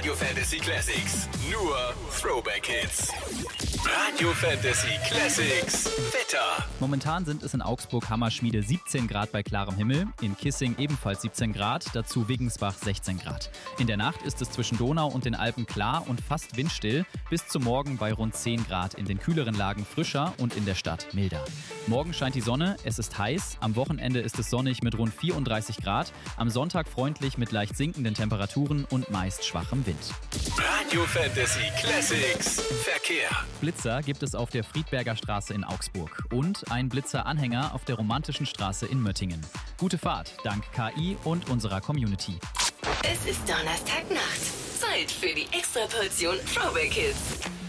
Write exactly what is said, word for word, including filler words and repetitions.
Radio Fantasy Classics. Nur Throwback Hits. Radio Fantasy Classics. Wetter. Momentan sind es in Augsburg Hammerschmiede siebzehn Grad bei klarem Himmel, in Kissing ebenfalls siebzehn Grad, dazu Wiggensbach sechzehn Grad. In der Nacht ist es zwischen Donau und den Alpen klar und fast windstill, bis zum Morgen bei rund zehn Grad, in den kühleren Lagen frischer und in der Stadt milder. Morgen scheint die Sonne, es ist heiß, am Wochenende ist es sonnig mit rund vierunddreißig Grad, am Sonntag freundlich mit leicht sinkenden Temperaturen und meist schwachem Wind. Radio Fantasy Classics. Verkehr. Blitzer gibt es auf der Friedberger Straße in Augsburg und ein Blitzer-Anhänger auf der Romantischen Straße in Möttingen. Gute Fahrt, dank K I und unserer Community. Es ist Donnerstagnacht. Zeit für die Extraportion Throwback Hits.